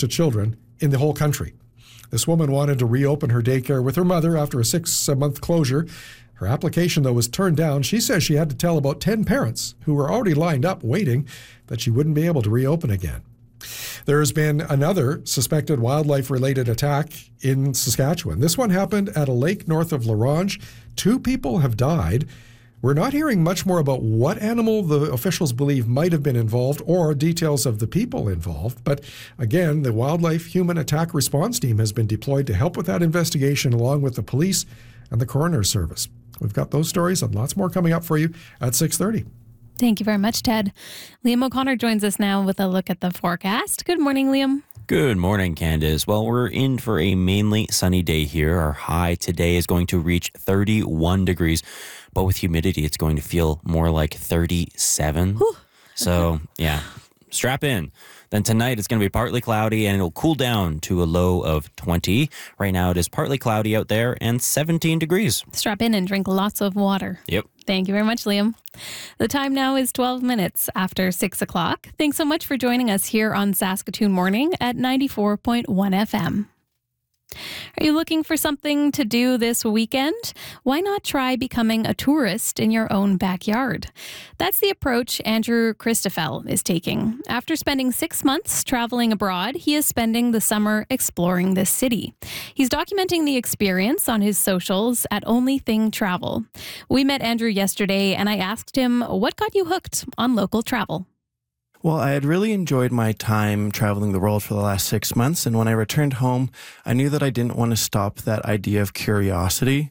to children in the whole country. This woman wanted to reopen her daycare with her mother after a 6-month closure. Her application, though, was turned down. She says she had to tell about 10 parents who were already lined up waiting that she wouldn't be able to reopen again. There has been another suspected wildlife-related attack in Saskatchewan. This one happened at a lake north of La Ronge. 2 people have died. We're not hearing much more about what animal the officials believe might have been involved or details of the people involved. But again, the Wildlife Human Attack Response Team has been deployed to help with that investigation along with the police and the coroner's service. We've got those stories and lots more coming up for you at 6:30. Thank you very much, Ted. Liam O'Connor joins us now with a look at the forecast. Good morning, Liam. Good morning, Candace. Well, we're in for a mainly sunny day here. Our high today is going to reach 31 degrees, but with humidity, it's going to feel more like 37. Whew. So, yeah, strap in. Then tonight, it's going to be partly cloudy, and it'll cool down to a low of 20. Right now, it is partly cloudy out there and 17 degrees. Strap in and drink lots of water. Yep. Thank you very much, Liam. The time now is 12 minutes after 6 o'clock. Thanks so much for joining us here on Saskatoon Morning at 94.1 FM. Are you looking for something to do this weekend? Why not try becoming a tourist in your own backyard? That's the approach Andrew Christoffel is taking. After spending 6 months traveling abroad, he is spending the summer exploring this city. He's documenting the experience on his socials at Only Thing Travel. We met Andrew yesterday, and I asked him what got you hooked on local travel. Well, I had really enjoyed my time traveling the world for the last 6 months, and when I returned home, I knew that I didn't want to stop that idea of curiosity.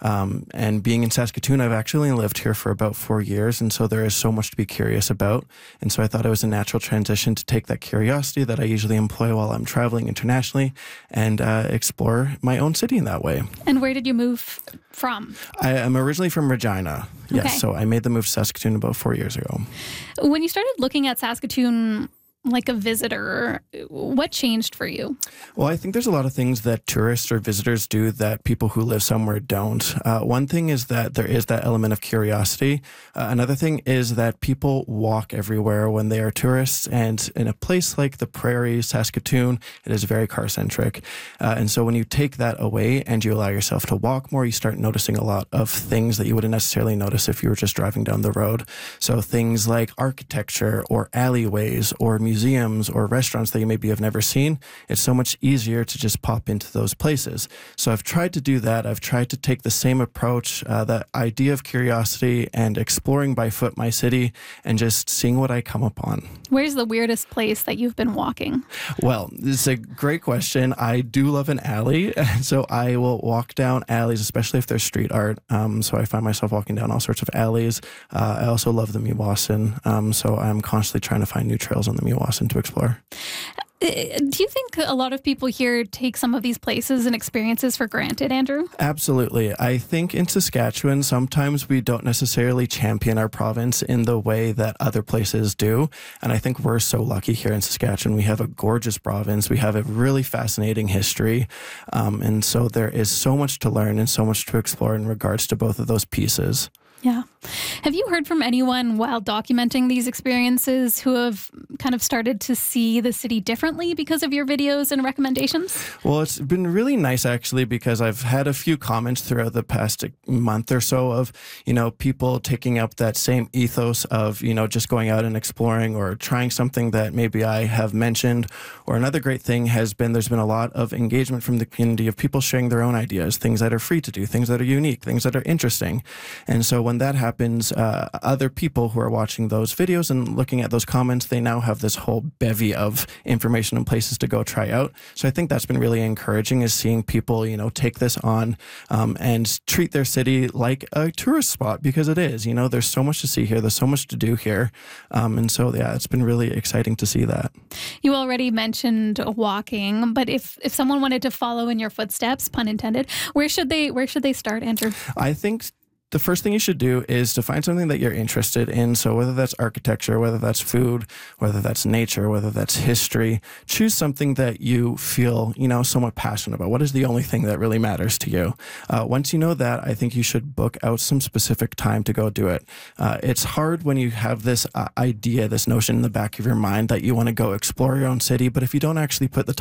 And being in Saskatoon, I've actually lived here for about 4 years, and so there is so much to be curious about. And so I thought it was a natural transition to take that curiosity that I usually employ while I'm traveling internationally and explore my own city in that way. And where did you move from? I am originally from Regina. Yes, Okay. so I made the move to Saskatoon about 4 years ago. When you started looking at Saskatoon like a visitor, what changed for you? Well, I think there's a lot of things that tourists or visitors do that people who live somewhere don't. One thing is that there is that element of curiosity. Another thing is that people walk everywhere when they are tourists. And in a place like the Prairie, Saskatoon, it is very car-centric. And so when you take that away and you allow yourself to walk more, you start noticing a lot of things that you wouldn't necessarily notice if you were just driving down the road. So things like architecture or alleyways or museums or restaurants that you maybe have never seen, it's so much easier to just pop into those places. So I've tried to do that. I've tried to take the same approach, that idea of curiosity and exploring by foot my city and just seeing what I come upon. Where's the weirdest place that you've been walking? Well, this is a great question. I do love an alley, so I will walk down alleys, especially if there's street art. So I find myself walking down all sorts of alleys. I also love the Meewasin, so I'm constantly trying to find new trails on the Meewasin to explore. Do you think a lot of people here take some of these places and experiences for granted, Andrew? Absolutely. I think in Saskatchewan, sometimes we don't necessarily champion our province in the way that other places do. And I think we're so lucky here in Saskatchewan. We have a gorgeous province. We have a really fascinating history. And so there is so much to learn and so much to explore in regards to both of those pieces. Yeah. Have you heard from anyone while documenting these experiences who have kind of started to see the city differently because of your videos and recommendations? Well, it's been really nice actually, because I've had a few comments throughout the past month or so of, people taking up that same ethos of, just going out and exploring or trying something that maybe I have mentioned. Or another great thing has been, there's been a lot of engagement from the community of people sharing their own ideas, things that are free to do, things that are unique, things that are interesting. And so when that happens, other people who are watching those videos and looking at those comments, they now have this whole bevy of information and places to go try out. So I think that's been really encouraging, is seeing people, take this on and treat their city like a tourist spot, because it is. There's so much to see here. There's so much to do here. And so, yeah, it's been really exciting to see that. You already mentioned walking, but if someone wanted to follow in your footsteps, pun intended, where should they start, Andrew? I think the first thing you should do is to find something that you're interested in. So whether that's architecture, whether that's food, whether that's nature, whether that's history, choose something that you feel, somewhat passionate about. What is the only thing that really matters to you? Once you know that, I think you should book out some specific time to go do it. It's hard when you have this idea, this notion in the back of your mind that you want to go explore your own city, but if you don't actually put the